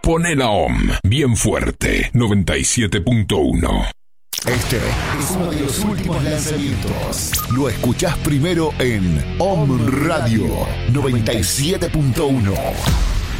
Poné la OM bien fuerte, 97.1. Este es uno de los últimos lanzamientos. Lo escuchás primero en OM Radio 97.1.